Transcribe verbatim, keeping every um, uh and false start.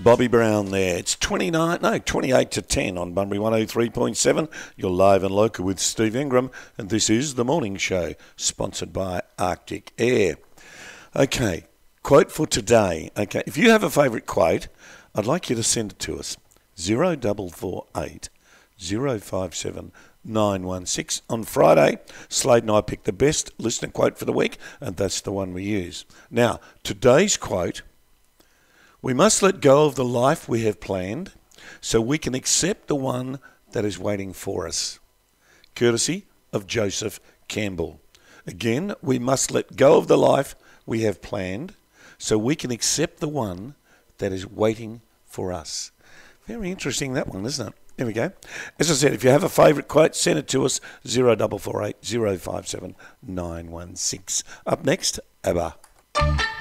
Bobby Brown there. It's twenty-nine, no, twenty-eight to ten on Bunbury one oh three point seven. You're live and local with Steve Ingram, and this is The Morning Show, sponsored by Arctic Air. Okay, quote for today. Okay, if you have a favourite quote, I'd like you to send it to us. zero four four eight, zero five seven, nine one six. On Friday, Slade and I picked the best listener quote for the week, and that's the one we use. Now, today's quote: we must let go of the life we have planned so we can accept the one that is waiting for us. Courtesy of Joseph Campbell. Again, we must let go of the life we have planned so we can accept the one that is waiting for us. Very interesting, that one, isn't it? There we go. As I said, if you have a favourite quote, send it to us, zero four four eight, zero five seven, nine one six. Up next, ABBA.